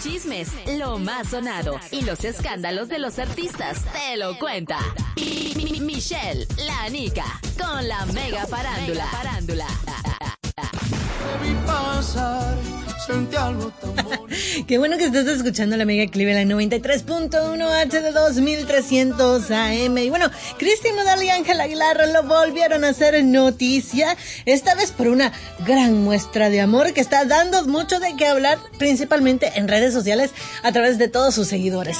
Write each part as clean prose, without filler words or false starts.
chismes, lo más sonado y los escándalos de los artistas te lo cuenta Michelle, la Nica, con la Mega Farándula. Qué bueno que estás escuchando la Mega Cleveland 93.1 HD 2300 AM. Y bueno, Cristian Nodal y Ángel Aguilar lo volvieron a hacer noticia, esta vez por una gran muestra de amor que está dando mucho de qué hablar, principalmente en redes sociales a través de todos sus seguidores.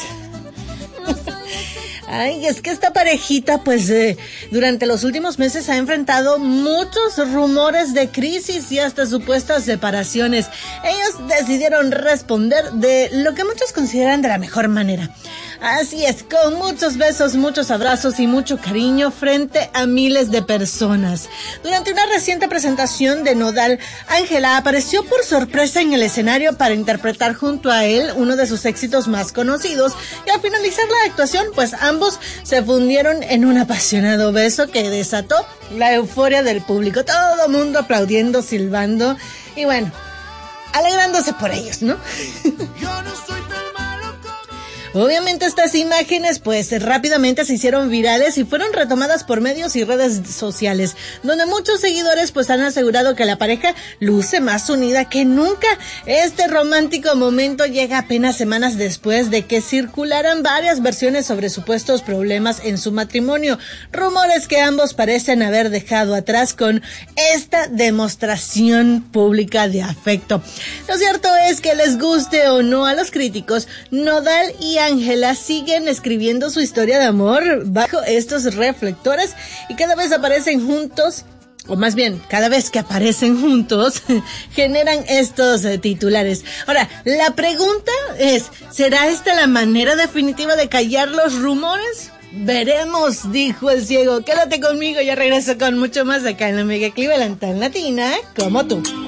Ay, es que esta parejita, pues, durante los últimos meses ha enfrentado muchos rumores de crisis y hasta supuestas separaciones. Ellos decidieron responder de lo que muchos consideran de la mejor manera. Así es, con muchos besos, muchos abrazos y mucho cariño frente a miles de personas. Durante una reciente presentación de Nodal, Ángela apareció por sorpresa en el escenario para interpretar junto a él uno de sus éxitos más conocidos, y al finalizar la actuación, pues ambos se fundieron en un apasionado beso que desató la euforia del público. Todo mundo aplaudiendo, silbando y bueno, alegrándose por ellos, ¿no? Yo no soy tan malo como... Obviamente estas imágenes pues rápidamente se hicieron virales y fueron retomadas por medios y redes sociales, donde muchos seguidores pues han asegurado que la pareja luce más unida que nunca. Este romántico momento llega apenas semanas después de que circularan varias versiones sobre supuestos problemas en su matrimonio, rumores que ambos parecen haber dejado atrás con esta demostración pública de afecto. Lo cierto es que, les guste o no a los críticos, Nodal y Ángela siguen escribiendo su historia de amor bajo estos reflectores y cada vez aparecen juntos, o más bien, cada vez que aparecen juntos, generan estos titulares. Ahora, la pregunta es, ¿será esta la manera definitiva de callar los rumores? Veremos, dijo el ciego. Quédate conmigo, ya regreso con mucho más acá en la Mega Cleveland, tan latina como tú.